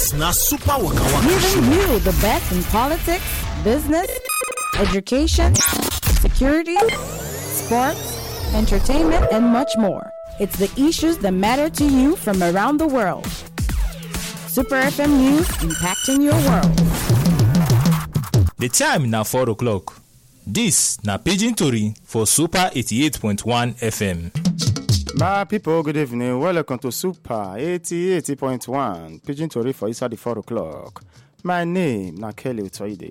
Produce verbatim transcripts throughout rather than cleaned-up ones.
This na Super Waka Waka. Giving you the best in politics, business, education, security, sports, entertainment, and much more. It's the issues that matter to you from around the world. Super F M News, impacting your world. The time now four o'clock. This na Pidgin Tori for Super eighty-eight point one F M. My people, good evening. Welcome to Super eighty-eight point one Pidgin Tori for inside the four o'clock. My name na Kelly Utoide.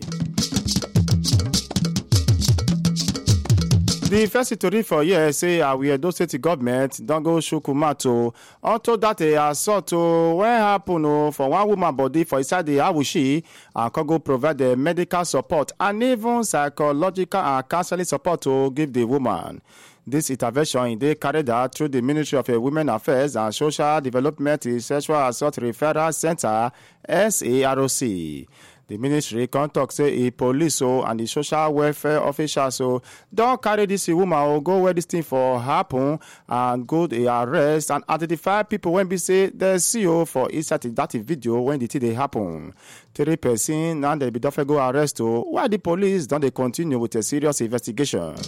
The first story for here say uh, we Edo State government don't go shukumato unto that a assault when happen uh, for one woman body for inside the Awushi and uh, go provide the medical support and even psychological and counseling support to give the woman. This intervention they carried out through the Ministry of Women Affairs and Social Development Sexual Assault Referral Center S A R O C. The ministry contact say a police so and the social welfare officials so don't carry this woman or go where this thing for happen and go the arrest and identify people when we say the C E O for inside that video when the thing they happen. Three person and they be don't go arrest to while the police don't they continue with a serious investigation.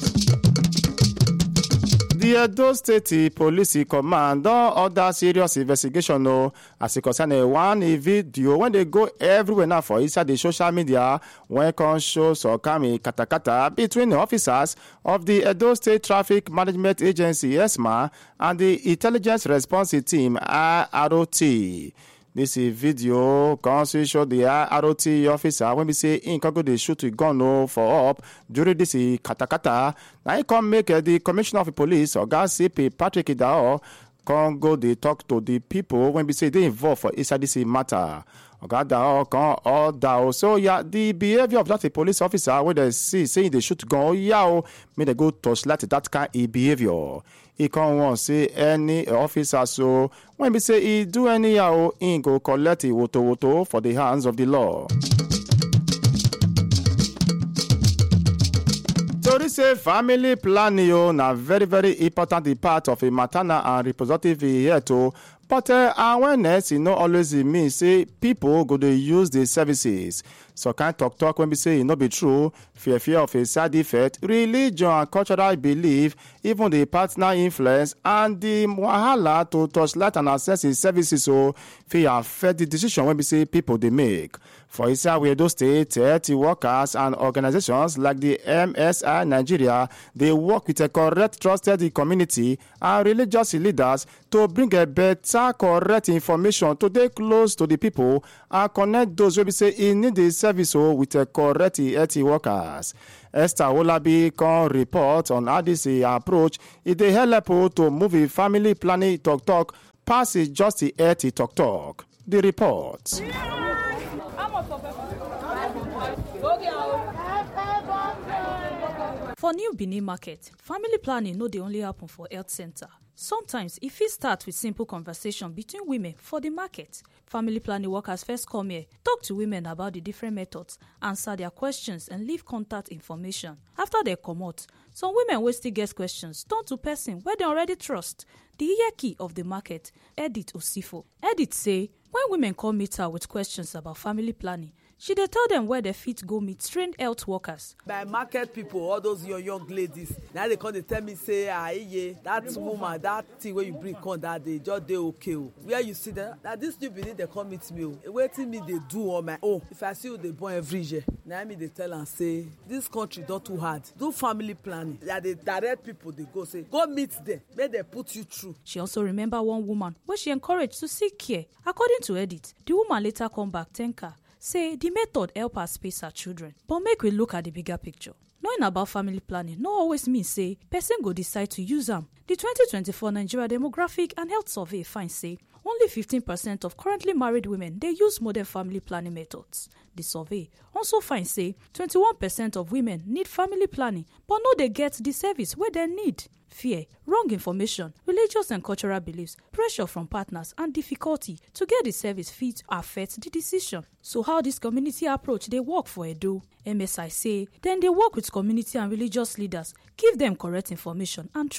The Edo State Police Command don order serious investigation no, as it concern one video when they go everywhere now for inside the social media when can show so kami katakata between the officers of the Edo State Traffic Management Agency E S M A and the Intelligence Response Team I R O T. This video can show the I R O T officer when we say in go they shoot a gun no for up during this katakata. Now he can make uh, the commissioner of police or Oga C P Patrick Idao can go they talk to the people when we say they involved for inside this matter. Oga Dao can order so yeah the behavior of that police officer when they see saying they shoot gun yeah may they go touch let that kind of behavior. He can't want say any officer so when we say he do anyhow he go collect it woto woto for the hands of the law. So this say family planning oh, na very very important part of a maternal and reproductive health. But uh, awareness, you know, always mean say people go to use the services. So kind talk talk when we say it not be true, fear fear of a side effect, religion and cultural belief, even the partner influence and the wahala to touch light and access in services so fear affect the decision when we say people they make. For inside we Edo State, thirty workers and organizations like the M S I Nigeria, they work with a correct trusted community and religious leaders to bring a better correct information to dey close to the people and connect those who be say in need the service with a correct health workers. Esther Olabi can report on how this approach is dey help to move a family planning talk talk past just the health talk talk. The report. For New Benin Market, family planning no dey only happen for health center. Sometimes, if it starts with simple conversation between women for the market, family planning workers first come here, talk to women about the different methods, answer their questions, and leave contact information. After they come out, some women will still get questions, turn to person where they already trust. The ear key of the market, Edith Osifo. Edith say, when women come meet her with questions about family planning, she dey tell them where they fit go meet trained health workers. By market people, all those young young ladies, now they come they tell me say, ah yeah, that woman, that thing where you bring come that day, just they okay. Where you see that, that this new Benin they come meet me. Waiting me they do on my own. If I see you they born every year, now me they tell and say, this country not too hard. Do family planning. Yeah, they direct people they go say, go meet them. May they put you through. She also remember one woman where she encouraged to seek care. According to Edith, the woman later come back thank her. Say the method help her space her children. But make we look at the bigger picture. Knowing about family planning no always mean say person go decide to use them. The twenty twenty-four Nigeria Demographic and Health Survey find say only fifteen percent of currently married women they use modern family planning methods. The survey also finds say twenty-one percent of women need family planning but no they get the service where they need. Fear, wrong information, religious and cultural beliefs, pressure from partners, and difficulty to get the service fit affect the decision. So how this community approach they work for Edo? M S I say, then they work with community and religious leaders, give them correct information and training.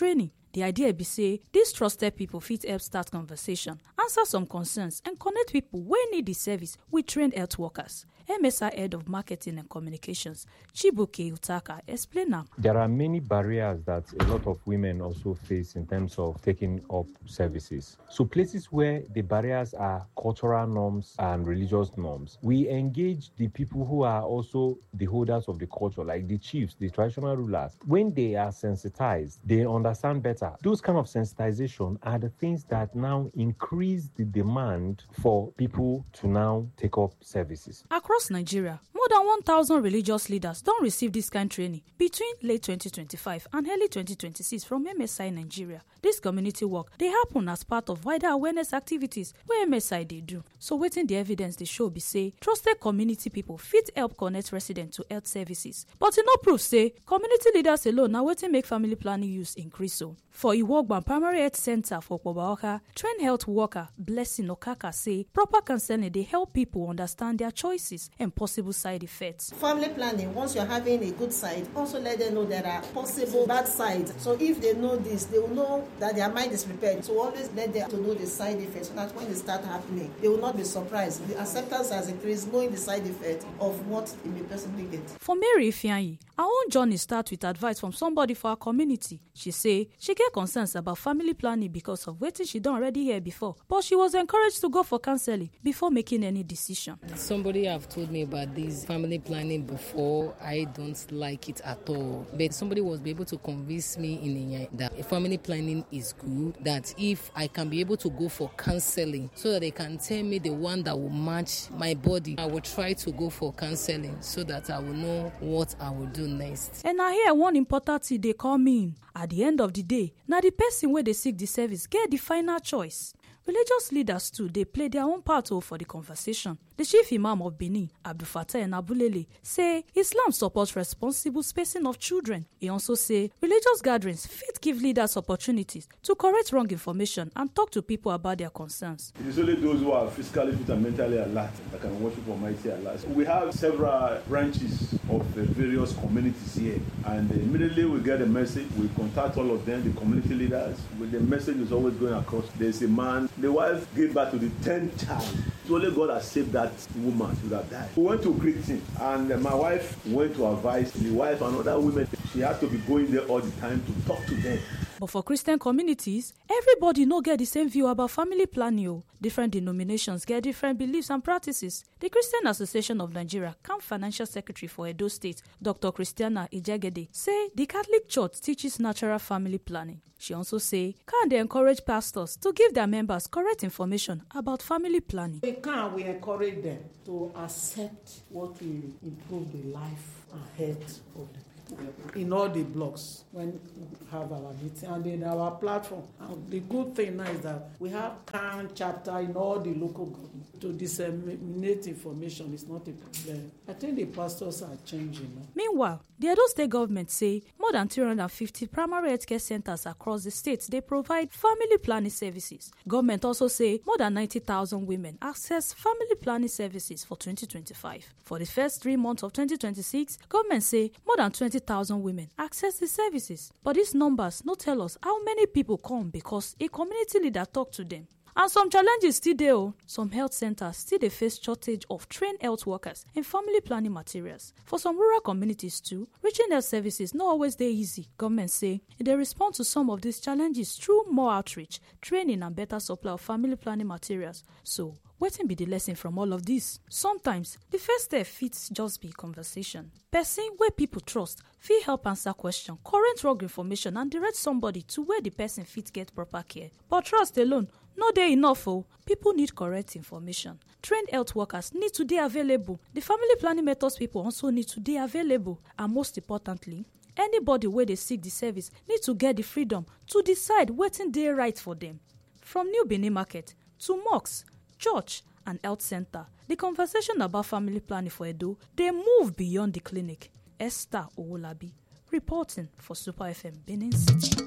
The idea be say these trusted people fit help start conversation, answer some concerns, and connect people wey need the service with trained health workers. M S I Head of Marketing and Communications, Chibuke Utaka, explain am. There are many barriers that a lot of women also face in terms of taking up services. So places where the barriers are cultural norms and religious norms, we engage the people who are also the holders of the culture, like the chiefs, the traditional rulers. When they are sensitized, they understand better. Those kind of sensitization are the things that now increase the demand for people to now take up services. Across Nigeria, more than one thousand religious leaders don receive this kind training between late twenty twenty-five and early twenty twenty-six from M S I Nigeria. This community work dey happen as part of wider awareness activities wey M S I dey do. So wetin the evidence dey show be say trusted community people fit help connect residents to health services. But e no prove say community leaders alone na wetin make family planning use increase o. For Iwogban Primary Health Center for Okpobaoka, trained health worker Blessing Okaka say proper counseling dey help people understand their choices and possible side effects. Family planning, once you're having a good side, also let them know there are possible bad sides. So if they know this, they will know that their mind is prepared. So always let them to know the side effects so that when they start happening, they will not be surprised. The acceptance has increased, knowing the side effect of what they may personally get. For Mary Ifeanyi, our own journey starts with advice from somebody for our community. She say she get concerns about family planning because of wetin she don already hear before, but she was encouraged to go for counseling before making any decision. Somebody have told me about this family planning before. I don't like it at all. But somebody was able to convince me in Inya that family planning is good, that if I can be able to go for counseling so that they can tell me the one that will match my body, I will try to go for counseling so that I will know what I will do next. And I hear one important thing they come in. At the end of the day, now the person where they seek the service get the final choice. Religious leaders too, they play their own part for the conversation. The chief imam of Benin, Abdul Fattah Nabulele, say Islam supports responsible spacing of children. He also say religious gatherings fit give leaders opportunities to correct wrong information and talk to people about their concerns. It is only those who are physically fit and mentally alert that can worship Almighty Allah. We have several branches of the various communities here, and immediately we get a message, we contact all of them, the community leaders. With the message is always going across. There's a man, the wife gave birth to the tenth child. So only God has saved that woman. She would have died. We went to greet him, and my wife went to advise the wife and other women. She had to be going there all the time to talk to them. But for Christian communities, everybody no get the same view about family planning. Different denominations get different beliefs and practices. The Christian Association of Nigeria, Camp Financial Secretary for Edo State, Doctor Christiana Ijegede, say the Catholic Church teaches natural family planning. She also say, can they encourage pastors to give their members correct information about family planning? We can, we encourage them to accept what will improve the life and health of the in all the blocks when we have our meeting and in our platform. And the good thing now is that we have CAN chapter in all the local government to disseminate information. It's not a problem. I think the pastors are changing. No? Meanwhile, the Edo State government say more than three hundred fifty primary healthcare centers across the state they provide family planning services. Government also say more than ninety thousand women access family planning services for twenty twenty-five. For the first three months of twenty twenty-six, government say more than twenty thousand women access the services. But these numbers no tell us how many people come because a community leader talk to them. And some challenges still there. Some health centers still they face shortage of trained health workers and family planning materials. For some rural communities too, reaching health services not always they easy. Government say they respond to some of these challenges through more outreach, training and better supply of family planning materials. So, wetin be the lesson from all of this? Sometimes, the first step fits just be conversation. Person where people trust fit help answer question, current wrong information and direct somebody to where the person fit get proper care. But trust alone, no dey enough oh. People need correct information. Trained health workers need to be available. The family planning methods people also need to be available. And most importantly, anybody where they seek the service need to get the freedom to decide wetin dey right for them. From New Benin Market to mosques, church and health center, the conversation about family planning for Edo, they move beyond the clinic. Esther Owolabi, reporting for Super F M Benin City.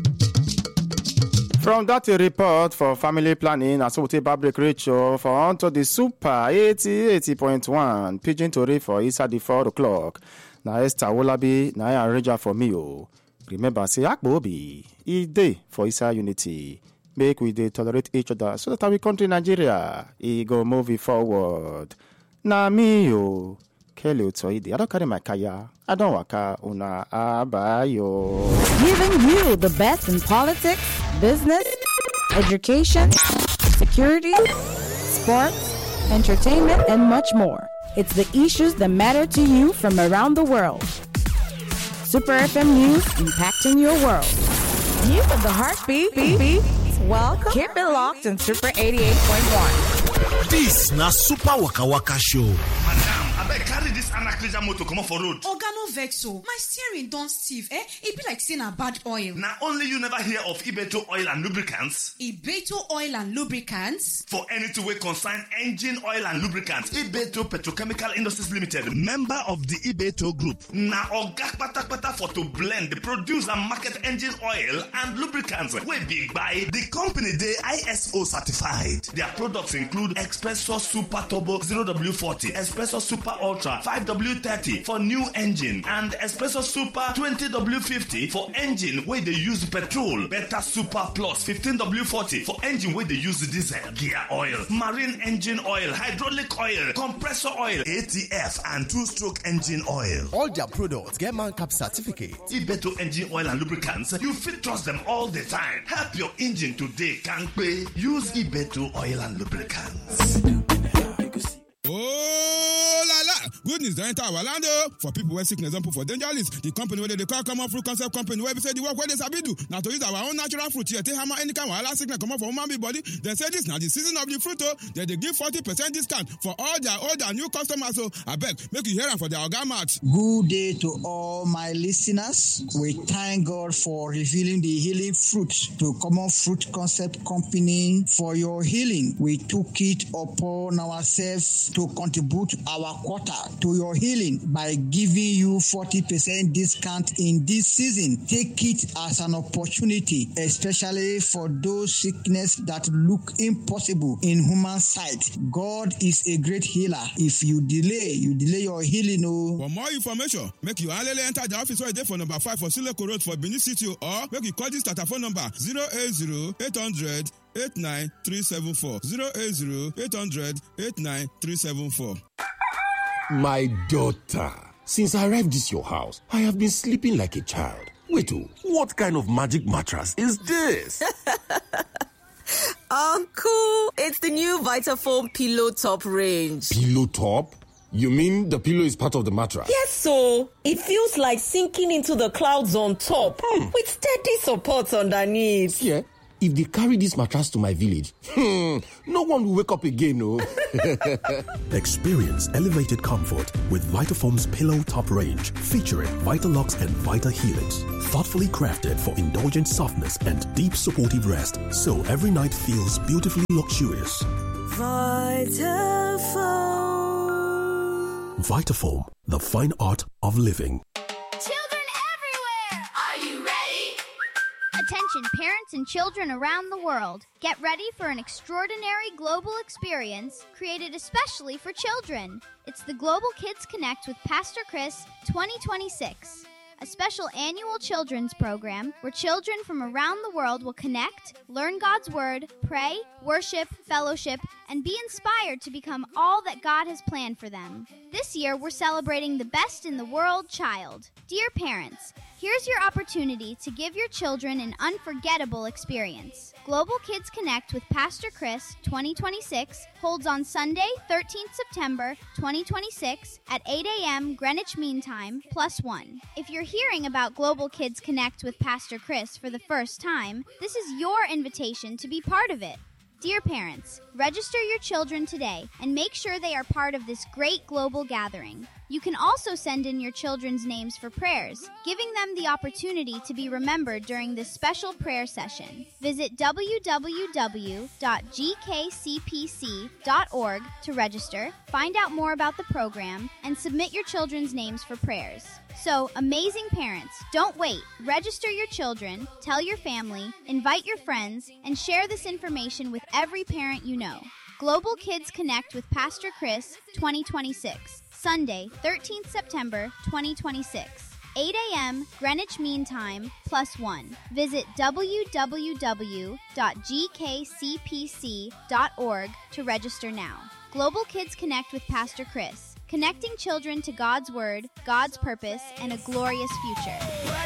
From that report for family planning, as we take public ratio for onto the Super eighty point one Pidgin Tori for inside the four o'clock. Now Esther Owolabi, now I arrange for me. Oh. Remember, say Akbobi, e dey for inside unity. Make we dey tolerate each other so that our country Nigeria e go move it forward. Na me yo, Kelly Otoide. I don't carry my kaya. I don't waka una abayo. Giving you the best in politics, business, education, security, sports, entertainment, and much more. It's the issues that matter to you from around the world. Super F M News, impacting your world. You with the heartbeat. Beat, beat. Welcome. Keep it locked in Super eighty-eight point one. This na Super Waka Waka Show. Madam, I beg carry this Anacriza motor come off for road. Oga no vex o. My steering don stiff, eh? It be like saying a bad oil. Now only you never hear of Ibeto Oil and Lubricants. Ibeto Oil and Lubricants? For anything we concern engine oil and lubricants. Ibeto Petrochemical Industries Limited, member of the Ibeto Group. Now Oga Pata Pata for to blend, produce and market engine oil and lubricants. We big by the company they I S O certified. Their products include Espresso Super Turbo zero W forty, Espresso Super Ultra five W thirty for new engine, and Espresso Super twenty W fifty for engine where they use petrol. Beta Super Plus fifteen W forty for engine where they use diesel, gear oil, marine engine oil, hydraulic oil, compressor oil, A T F, and two-stroke engine oil. All their products get man cap certificate. Ibeto engine oil and lubricants, you fit trust them all the time. Help your engine today, can't pay. Use Ibeto oil and lubricants. Oh la la! Good news, don't enter our land for people where sickness don't put for danger list. The company where they call Common Fruit Concept Company where we say the work where they sabi do. Now to use our own natural fruit here, take hammer any kind of wahala sickness come up for human body. They say this now the season of the fruit. Oh, they they give forty percent discount for all their old and new customers. So I beg make you hear them for their organ mat. Good day to all my listeners. We thank God for revealing the healing fruit to Common Fruit Concept Company for your healing. We took it upon ourselves to contribute our quota to your healing by giving you forty percent discount in this season. Take it as an opportunity, especially for those sickness that look impossible in human sight. God is a great healer. If you delay, you delay your healing. Oh. For more information, make you only enter the office right there for number five for Sileko Road for Benin City, or make you call this telephone number zero eight zero eight hundred eight nine three seven four zero eight zero eight hundred eight nine three seven four. My daughter, since I arrived at your house, I have been sleeping like a child. Wait, oh, what kind of magic mattress is this? Uncle, it's the new Vitafoam Pillow Top range. Pillow Top? You mean the pillow is part of the mattress? Yes, so it feels like sinking into the clouds on top hmm. with steady support underneath. Yeah. If they carry this mattress to my village, hmm, no one will wake up again, no. Experience elevated comfort with Vitafoam's Pillow Top range, featuring Vitalux and Vita Helix. Thoughtfully crafted for indulgent softness and deep supportive rest, so every night feels beautifully luxurious. Vitafoam. Vitafoam, the fine art of living. Attention parents and children around the world. Get ready for an extraordinary global experience created especially for children. It's the Global Kids Connect with Pastor Chris twenty twenty-six. A special annual children's program where children from around the world will connect, learn God's Word, pray, worship, fellowship, and be inspired to become all that God has planned for them. This year, we're celebrating the best in the world child. Dear parents, here's your opportunity to give your children an unforgettable experience. Global Kids Connect with Pastor Chris twenty twenty-six holds on Sunday, thirteenth September twenty twenty-six at eight a.m. Greenwich Mean Time plus one. If you're hearing about Global Kids Connect with Pastor Chris for the first time, this is your invitation to be part of it. Dear parents, register your children today and make sure they are part of this great global gathering. You can also send in your children's names for prayers, giving them the opportunity to be remembered during this special prayer session. Visit w w w dot g k c p c dot org to register, find out more about the program, and submit your children's names for prayers. So, amazing parents, don't wait. Register your children, tell your family, invite your friends, and share this information with every parent you know. Global Kids Connect with Pastor Chris twenty twenty-six. Sunday, thirteenth September twenty twenty-six. eight a.m. Greenwich Mean Time plus one. Visit w w w dot g k c p c dot org to register now. Global Kids Connect with Pastor Chris. Connecting children to God's Word, God's purpose, and a glorious future.